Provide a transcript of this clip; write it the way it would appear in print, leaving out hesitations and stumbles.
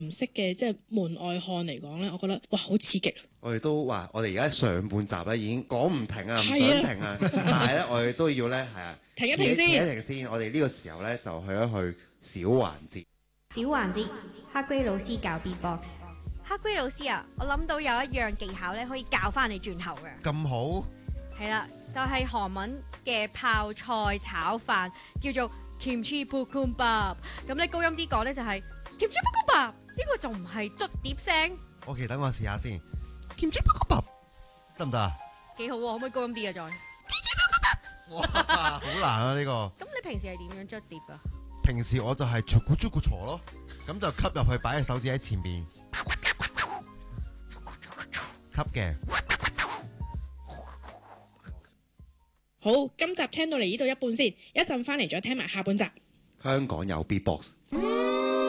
唔識嘅即係門外漢嚟講咧，我覺得哇好刺激。 我哋都話，我哋而家上半集咧已經講唔停啊，唔想停啊，但係咧我哋都要咧係啊， 停一停先， 停一停先。我哋呢個時候咧就去一去小環節。 小環節，黑龜老師教 B-box。 黑龜老師啊，我諗到有一樣技巧咧，可以教翻你轉頭嘅。 咁好？ 係啦，就係韓文嘅泡菜炒飯，叫做 kimchi bokkeumbap。咁你高音啲講咧就係 kimchi bokkeumbap，呢個仲唔係捽碟聲？ OK，等我試下先。kimchi bokkeumbap 得唔得啊？ 幾好喎，可唔可以高音啲啊？再 kimchi bokkeumbap 哇，好難啊呢個。 咁你平時係點樣捽碟噶？ 平時我就係逐個鋤咯，咁就吸入去，擺隻手指喺前邊吸嘅。 好，今集聽到嚟呢度一半先，一陣翻嚟再聽埋下半集。 香港有 Beatbox。